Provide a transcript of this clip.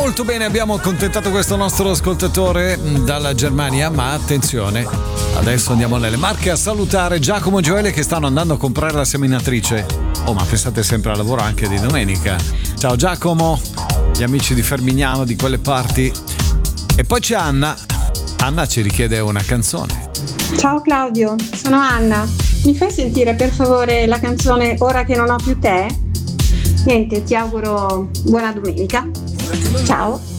Molto bene, abbiamo accontentato questo nostro ascoltatore dalla Germania, ma attenzione, adesso andiamo nelle Marche a salutare Giacomo e Gioele che stanno andando a comprare la seminatrice. Oh, ma pensate sempre al lavoro anche di domenica. Ciao Giacomo, gli amici di Fermignano, di quelle parti. E poi c'è Anna. Anna ci richiede una canzone. Ciao Claudio, sono Anna. Mi fai sentire per favore la canzone Ora che non ho più te? Niente, ti auguro buona domenica. Ciao.